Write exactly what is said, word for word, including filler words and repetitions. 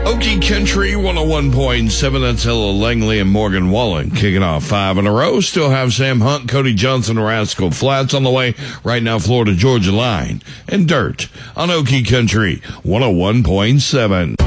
Okie Country one oh one point seven, that's Ella Langley and Morgan Wallen kicking off five in a row. Still have Sam Hunt, Cody Johnson, Rascal Flats on the way. Right now, Florida Georgia Line and Dirt on Okie Country one oh one point seven.